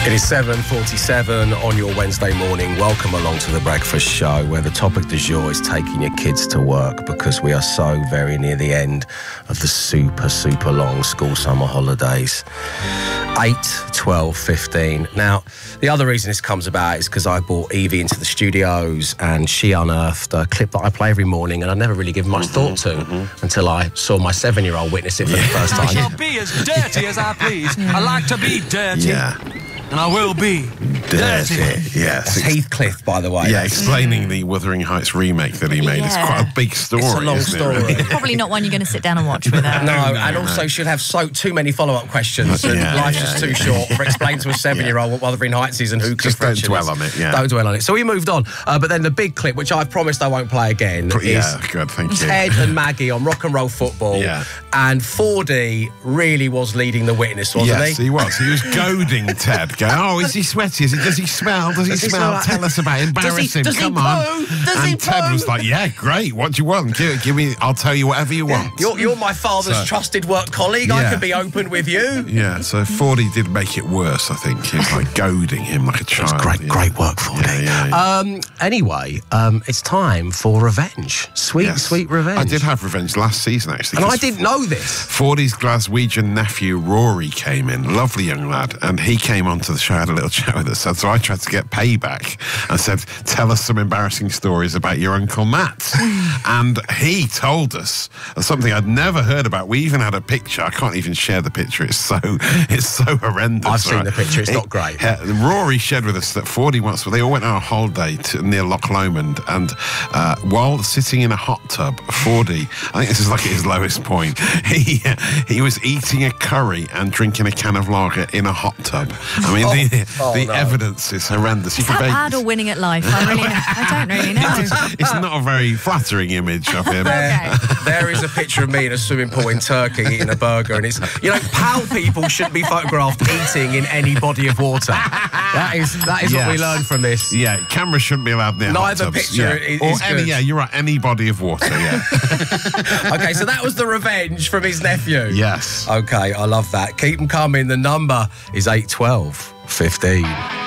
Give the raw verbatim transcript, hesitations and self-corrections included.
It is seven forty-seven on your Wednesday morning. Welcome along to The Breakfast Show, where the topic du jour is taking your kids to work, because we are so very near the end of the super, super long school summer holidays. eight, twelve, fifteen. Now, the other reason this comes about is because I brought Evie into the studios and she unearthed a clip that I play every morning and I never really given much mm-hmm, thought to mm-hmm. until I saw my seven-year-old witness it for yeah. the first time. I shall be as dirty as I please. I like to be dirty. Yeah. And I will be dirty. dirty. Yes. That's Heathcliff, by the way. Yeah, explaining the Wuthering Heights remake that he made. Yeah. It's quite a big story. It's a long isn't story. It, really? Probably not one you're going to sit down and watch with her. No, no, and no. also she'll have so too many follow-up questions. And yeah, life's yeah, just too yeah. short for explaining to a seven-year-old yeah. what Wuthering Heights is and who Just don't dwell on it, yeah. Don't dwell on it. So we moved on. Uh, but then the big clip, which I've promised I won't play again, yeah, is good, thank you. Ted and Maggie on Rock and Roll Football. Yeah. And four D really was leading the witness, wasn't yes, he? he was. He was goading Ted. Going, oh, is he sweaty? Is he, does he smell? Does he Does he smell? smell like... Tell us about it. Embarrass does he, him. does Come he on. poo? Does and he Ted poo? was like, yeah, great. What do you want? Give, give me. I'll tell you whatever you want. You're, you're my father's so, trusted work colleague. yeah. I can be open with you. Yeah. So Fordy did make it worse. I think he was like goading him like a child. Great, yeah. great work, Fordy. Yeah, yeah, yeah. Um, anyway, um, it's time for revenge. Sweet, yes. sweet revenge. I did have revenge last season, actually. And I didn't know this. Fordy's Glaswegian nephew, Rory, came in. Lovely young lad. And he came onto the show, had a little chat with us. So I tried to get payback and said, tell us some embarrassing stories about your Uncle Matt. And he told us something I'd never heard about. We even had a picture. I can't even share the picture. It's so it's so horrendous. I've seen right? the picture. It's it, not great. Uh, Rory shared with us that Fordy once, well, they all went on a holiday to, near Loch Lomond, and uh, while sitting in a hot tub, Fordy, I think this is like at his lowest point, he he was eating a curry and drinking a can of lager in a hot tub. I mean, oh, the, oh, the no. evidence is horrendous. You Is that can bad or winning at life? I really, I don't really know. it's, it's not a very flattering image of him. Okay. There is a picture of me in a swimming pool in Turkey eating a burger, and it's, you know, pal people shouldn't be photographed eating in any body of water. That is that is Yes. what we learned from this. Yeah, cameras shouldn't be allowed near Neither hot tubs. picture yeah. is, or is any, good. yeah, you're right, any body of water, yeah. Okay, so that was the revenge from his nephew. Yes. Okay, I love that. Keep them coming. The number is eight twelve fifteen.